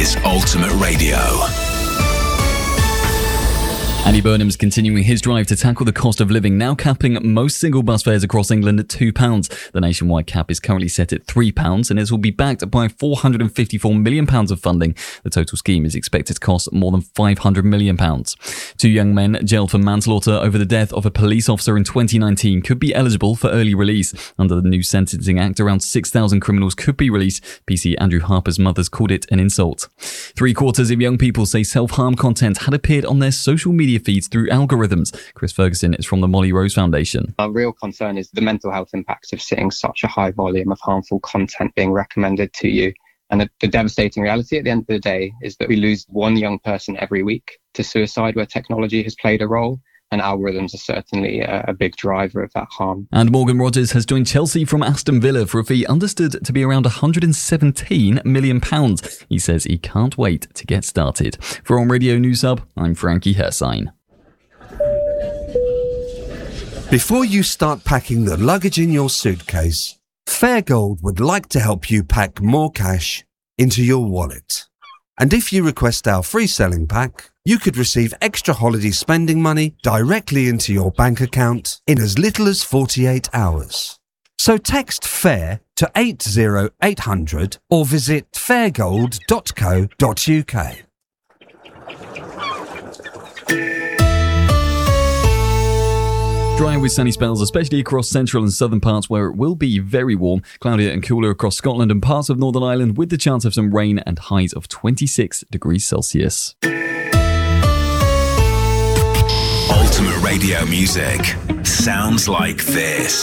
is Ultimate Radio. Andy Burnham's continuing his drive to tackle the cost of living, now capping most single bus fares across England at £2. The nationwide cap is currently set at £3 and it will be backed by £454 million of funding. The total scheme is expected to cost more than £500 million. Two young men jailed for manslaughter over the death of a police officer in 2019 could be eligible for early release. Under the new Sentencing Act, around 6,000 criminals could be released. PC Andrew Harper's mothers called it an insult. 3/4 of young people say self-harm content had appeared on their social media feeds through algorithms. Chris Ferguson is from the Molly Rose Foundation. Our real concern is the mental health impacts of seeing such a high volume of harmful content being recommended to you. And the devastating reality at the end of the day is that we lose one young person every week to suicide where technology has played a role. And algorithms are certainly a big driver of that harm. And Morgan Rogers has joined Chelsea from Aston Villa for a fee understood to be around £117 million. He says he can't wait to get started. For On Radio News Hub, I'm Frankie Hersign. Before you start packing the luggage in your suitcase, Fairgold would like to help you pack more cash into your wallet. And if you request our free selling pack, you could receive extra holiday spending money directly into your bank account in as little as 48 hours. So text FAIR to 80800 or visit fairgold.co.uk. Dry with sunny spells, especially across central and southern parts where it will be very warm. Cloudier and cooler across Scotland and parts of Northern Ireland with the chance of some rain and highs of 26 degrees Celsius. Ultimate Radio music sounds like this.